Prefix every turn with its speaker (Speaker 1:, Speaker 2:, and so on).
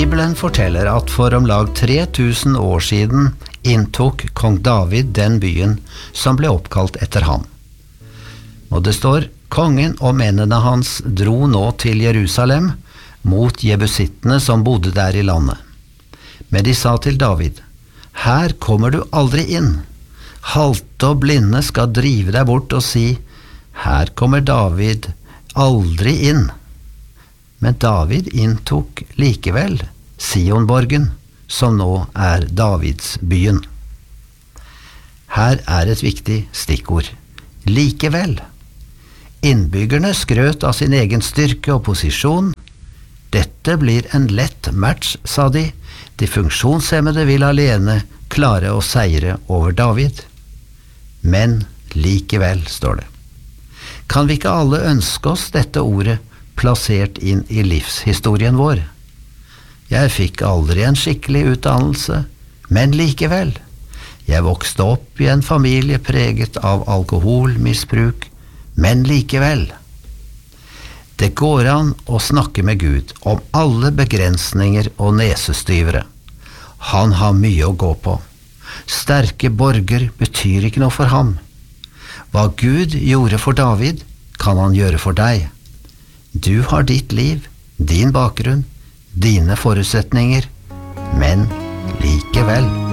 Speaker 1: Bibelen forteller at for om lag 3000 år siden inntok kong David den byen som ble oppkalt etter ham. Og det står, kongen og mennene hans dro nå til Jerusalem mot jebusittene som bodde der i landet. Men de sa til David, «Her kommer du aldri inn. Halte og blinde skal drive deg bort og si, her kommer David aldri inn.» Men David inntok likevel Sionborgen, som nå er Davidsbyen. Her er et viktig stikkord. Likevel. Innbyggerne skrøt av sin egen styrke og posisjon. Dette blir en lett match, sa de. De funksjonshemmede vil alene klare å seire over David. Men likevel, står det. Kan vi ikke alle ønske oss dette ordet plassert inn i livshistorien vår? Jeg fikk aldri en skikkelig utdannelse, men likevel. Jeg vokste opp i en familie preget av alkoholmisbruk, men likevel. Det går an å snakke med Gud om alle begrensninger og nesestyvere. Han har mye å gå på. Sterke borger betyr ikke noe for ham. Hva Gud gjorde for David, kan han gjøre for deg. Du har ditt liv, din bakgrunn, dine forutsetninger, men likevel.